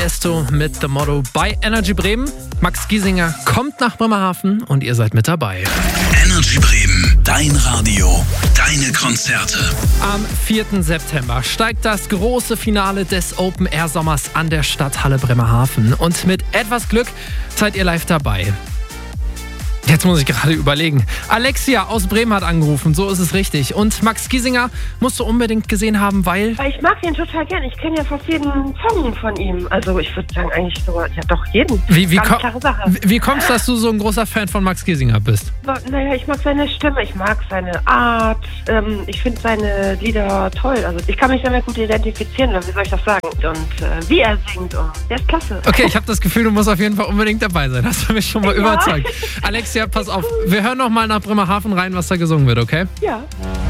Tiesto mit The Motto bei Energy Bremen. Max Giesinger kommt nach Bremerhaven und ihr seid mit dabei. Energy Bremen, dein Radio, deine Konzerte. Am 4. September steigt das große Finale des Open Air Sommers an der Stadthalle Bremerhaven. Und mit etwas Glück seid ihr live dabei. Jetzt muss ich gerade überlegen. Alexia aus Bremen hat angerufen, so ist es richtig. Und Max Giesinger musst du unbedingt gesehen haben, weil... Ich mag ihn total gern. Ich kenne ja fast jeden Song von ihm. Also ich würde sagen eigentlich so, ja doch jeden. Ganz klare Sache. Wie kommt es, dass du so ein großer Fan von Max Giesinger bist? Naja, ich mag seine Stimme, ich mag seine Art. Ich finde seine Lieder toll. Also ich kann mich damit gut identifizieren, oder wie soll ich das sagen? Und wie er singt, der ist klasse. Okay, ich habe das Gefühl, du musst auf jeden Fall unbedingt dabei sein. Hast du mich schon mal überzeugt. Alexia, pass auf, wir hören noch mal nach Bremerhaven rein, was da gesungen wird, okay? Ja.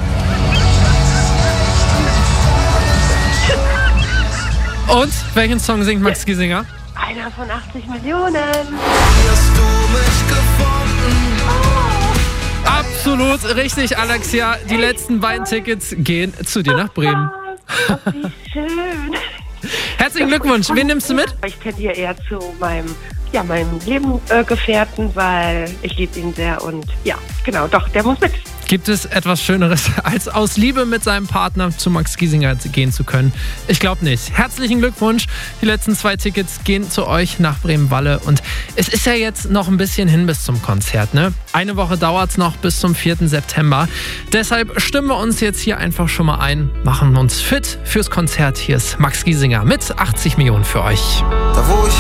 Und welchen Song singt Max Giesinger? Einer von 80 Millionen. Hast du mich gefunden? Absolut richtig, Alexia. Die letzten beiden Tickets gehen zu dir nach Bremen. Oh, wie schön. Herzlichen Glückwunsch. Wen nimmst du mit? Ich tendiere eher zu meinem Lebensgefährten, weil ich liebe ihn sehr und ja, genau, doch, der muss mit. Gibt es etwas Schöneres, als aus Liebe mit seinem Partner zu Max Giesinger gehen zu können? Ich glaube nicht. Herzlichen Glückwunsch. Die letzten 2 Tickets gehen zu euch nach Bremen-Walle. Und es ist ja jetzt noch ein bisschen hin bis zum Konzert, ne? Eine Woche dauert es noch bis zum 4. September. Deshalb stimmen wir uns jetzt hier einfach schon mal ein, machen uns fit fürs Konzert. Hier ist Max Giesinger mit 80 Millionen für euch. Da wo ich